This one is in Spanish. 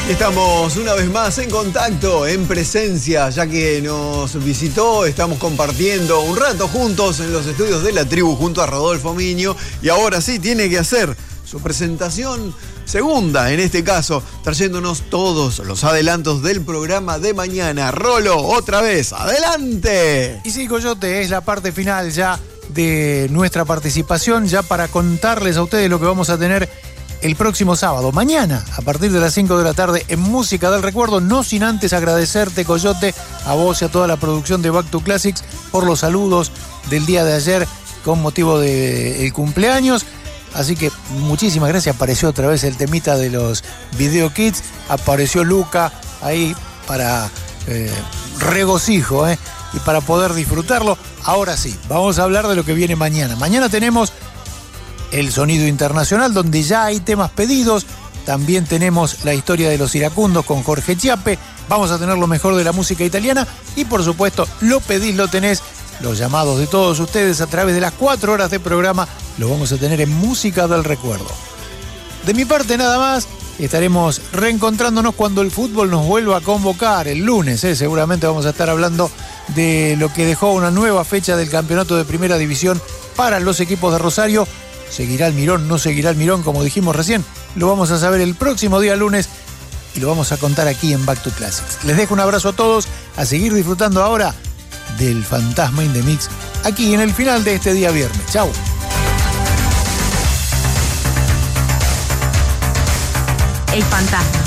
Estamos una vez más en contacto, en presencia, ya que nos visitó, estamos compartiendo un rato juntos en los estudios de La Tribu junto a Rodolfo Miño, y ahora sí tiene que hacer su presentación segunda, en este caso, trayéndonos todos los adelantos del programa de mañana. Rolo, otra vez, ¡adelante! Y sí, Coyote, es la parte final ya de nuestra participación, ya para contarles a ustedes lo que vamos a tener el próximo sábado, mañana, a partir de las 5 de la tarde, en Música del Recuerdo, no sin antes agradecerte, Coyote, a vos y a toda la producción de Back to Classics por los saludos del día de ayer con motivo del cumpleaños. Así que muchísimas gracias. Apareció otra vez el temita de los Video Kids, apareció Luca ahí para regocijo, y para poder disfrutarlo. Ahora sí, vamos a hablar de lo que viene mañana. Mañana tenemos el Sonido Internacional, donde ya hay temas pedidos. También tenemos la historia de los iracundos con Jorge Chiappe. Vamos a tener lo mejor de la música italiana. Y por supuesto, lo pedís, lo tenés. Los llamados de todos ustedes a través de las 4 horas de programa los vamos a tener en Música del Recuerdo. De mi parte nada más. Estaremos reencontrándonos cuando el fútbol nos vuelva a convocar el lunes. Seguramente vamos a estar hablando de lo que dejó una nueva fecha del campeonato de Primera División para los equipos de Rosario. ¿Seguirá el Mirón? ¿No seguirá el Mirón? Como dijimos recién, lo vamos a saber el próximo día lunes y lo vamos a contar aquí en Back to Classics. Les dejo un abrazo a todos, a seguir disfrutando ahora del Fantasma in the Mix, aquí en el final de este día viernes. Chau. El Fantasma.